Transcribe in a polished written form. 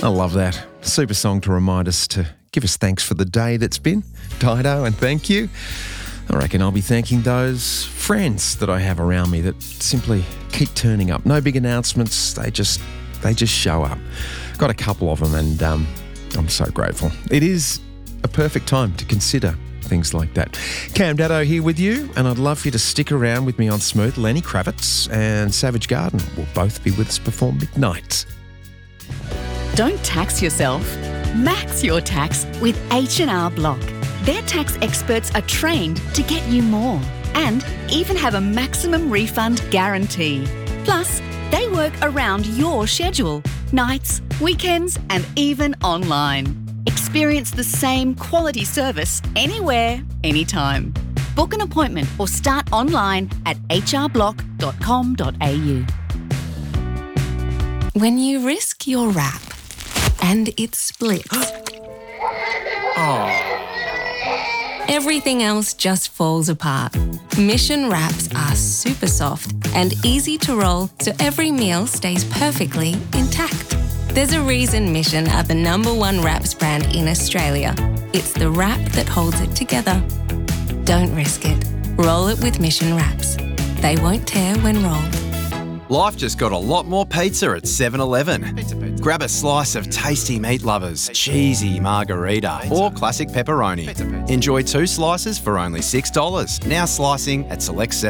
I love that. Super song to remind us to give us thanks for the day that's been. Dido, and thank you. I reckon I'll be thanking those friends that I have around me that simply keep turning up. No big announcements. They just show up. Got a couple of them, and I'm so grateful. It is a perfect time to consider things like that. Cam Daddo here with you, and I'd love for you to stick around with me on Smooth. Lenny Kravitz and Savage Garden will both be with us before midnight. Don't tax yourself. Max your tax with H&R Block. Their tax experts are trained to get you more and even have a maximum refund guarantee. Plus, they work around your schedule, nights, weekends, and even online. Experience the same quality service anywhere, anytime. Book an appointment or start online at hrblock.com.au. When you risk your wrap and it splits, everything else just falls apart. Mission wraps are super soft and easy to roll, so every meal stays perfectly intact. There's a reason Mission are the #1 wraps brand in Australia. It's the wrap that holds it together. Don't risk it. Roll it with Mission wraps. They won't tear when rolled. Life just got a lot more pizza at 7-Eleven. Grab a slice of tasty meat lovers, cheesy margarita, or classic pepperoni. Enjoy 2 slices for only $6. Now slicing at select 7